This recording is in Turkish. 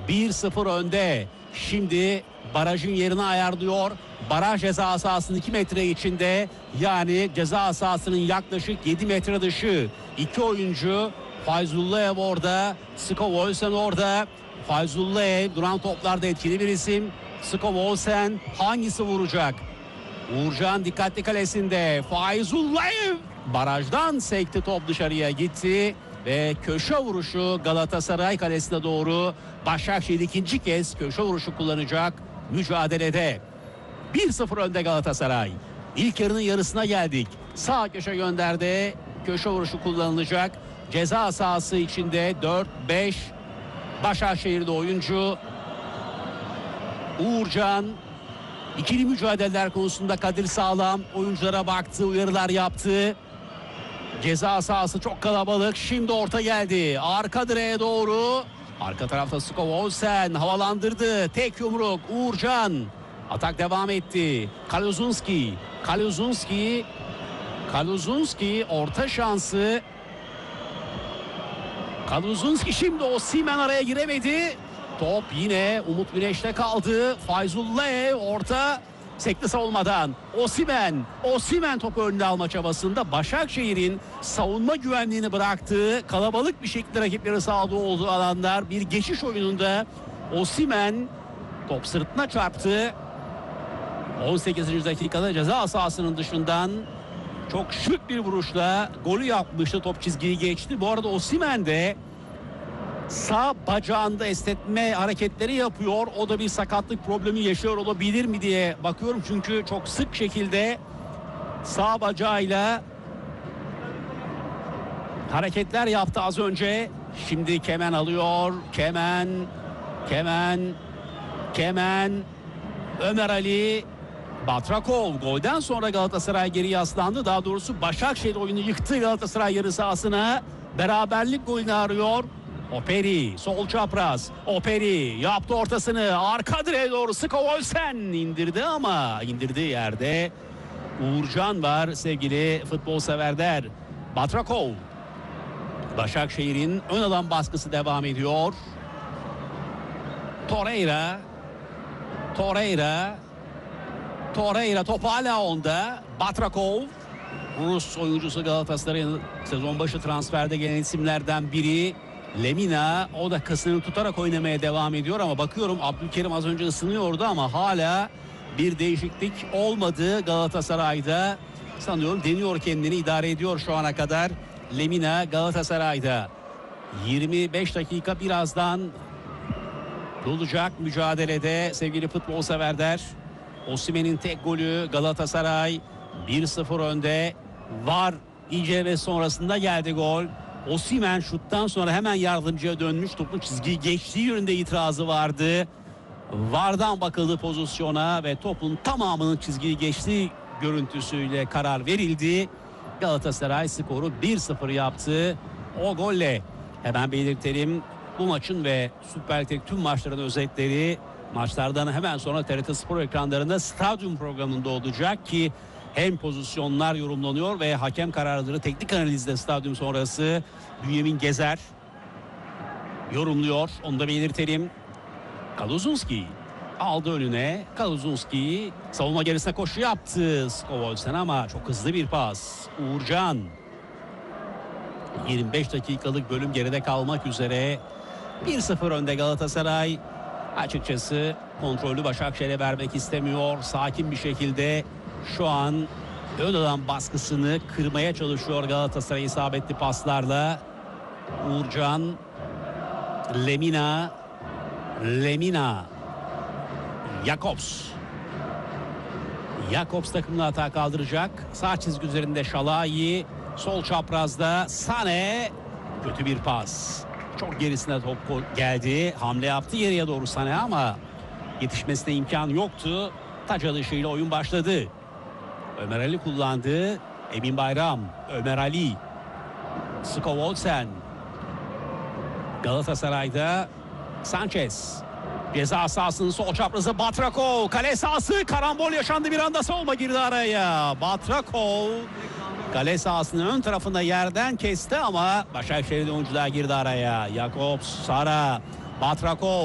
1-0 önde. Şimdi barajın yerini ayarlıyor. Baraj ceza sahasının 2 metre içinde, yani ceza sahasının yaklaşık 7 metre dışı. 2 oyuncu, Fayzullayev orada, Skov Olsen orada. Fayzullayev duran toplarda etkili bir isim. Skov Olsen hangisi vuracak? Uğurcan dikkatli kalesinde. Fayzullayev barajdan sekti, top dışarıya gitti ve köşe vuruşu Galatasaray kalesine doğru. Başakşehir ikinci kez köşe vuruşu kullanacak mücadelede. 1-0 önde Galatasaray. İlk yarının yarısına geldik. Sağ köşe gönderdi. Köşe vuruşu kullanılacak. Ceza sahası içinde 4-5 Başakşehir'de oyuncu. Uğurcan ikili mücadeleler konusunda Kadir Sağlam oyunculara baktı, uyarılar yaptı. Ceza sahası çok kalabalık. Şimdi orta geldi. Arka direğe doğru. Arka tarafta Skov Olsen havalandırdı. Tek yumruk Uğurcan. Atak devam etti. Kaluzunski orta şansı. Kaluzunski şimdi Osimhen araya giremedi. Top yine Umut Güneş'te kaldı. Fayzullayev orta sekti savunmadan. Osimhen topu önüne alma çabasında Başakşehir'in savunma güvenliğini bıraktığı, kalabalık bir şekilde rakipleri sahada olduğu alanlar, bir geçiş oyununda Osimhen top sırtına çarptı. 18. dakikada ceza sahasının dışından çok şık bir vuruşla golü yapmıştı. Top çizgiyi geçti. Bu arada Osimhen de sağ bacağında esnetme hareketleri yapıyor. O da bir sakatlık problemi yaşıyor olabilir mi diye bakıyorum. Çünkü çok sık şekilde sağ bacağıyla hareketler yaptı az önce. Şimdi Kemen alıyor. Kemen. Ömer Ali. Batrakov. Golden sonra Galatasaray geri yaslandı. Daha doğrusu Başakşehir oyunu yıktı Galatasaray yarı sahasına. Beraberlik golünü arıyor. Operi sol çapraz. Operi yaptı ortasını. Arka direğe doğru Skov Olsen indirdi ama indirdiği yerde Uğurcan var sevgili futbol severler. Batrakov. Başakşehir'in ön alan baskısı devam ediyor. Torreira top hala onda. Batrakov, Rus oyuncusu, Galatasaray'ın sezon başı transferde gelen isimlerden biri. Lemina, o da kasını tutarak oynamaya devam ediyor ama bakıyorum Abdülkerim az önce ısınıyordu ama hala bir değişiklik olmadı Galatasaray'da. Sanıyorum deniyor, kendini idare ediyor şu ana kadar. Lemina Galatasaray'da. 25 dakika birazdan olacak mücadelede sevgili futbol severler. Osimhen'in tek golü, Galatasaray 1-0 önde. VAR inceleme sonrasında geldi gol. Osimhen şuttan sonra hemen yardımcıya dönmüş. Topun çizgiyi geçtiği yönünde itirazı vardı. VAR'dan bakıldı pozisyona ve topun tamamının çizgiyi geçtiği görüntüsüyle karar verildi. Galatasaray skoru 1-0 yaptı. O golle hemen belirtelim. Bu maçın ve Süper Lig tüm maçların özetleri maçlardan hemen sonra TRT Spor ekranlarında stadyum programında olacak ki hem pozisyonlar yorumlanıyor ve hakem kararları teknik analizde stadyum sonrası Bünyamin Gezer yorumluyor. Onu da belirtelim. Kaluzunski aldı önüne. Kaluzunski savunma gerisine koşu yaptı Skov Olsen ama çok hızlı bir pas. Uğurcan. 25 dakikalık bölüm geride kalmak üzere. 1-0 önde Galatasaray. Açıkçası kontrolü Başakşehir'e vermek istemiyor. Sakin bir şekilde şu an ön alan baskısını kırmaya çalışıyor Galatasaray isabetli paslarla. Uğurcan, Lemina, Jakobs takımını hata kaldıracak. Sağ çizgi üzerinde Şalai, sol çaprazda Sane, kötü bir pas. Çok gerisine top geldi. Hamle yaptı geriye doğru Sane ama yetişmesine imkan yoktu. Taç alışıyla oyun başladı. Ömer Ali kullandı. Emin Bayram, Ömer Ali, Skov Olsen. Galatasaray'da Sanchez. Ceza sahasının sol çaprazı Batrakov. Kale sahası, karambol yaşandı, bir anda savunma girdi araya. Batrakov kale sahasının ön tarafında yerden kesti ama Başakşehir'de oyuncular girdi araya. Jakobs, Sara, Batrakov.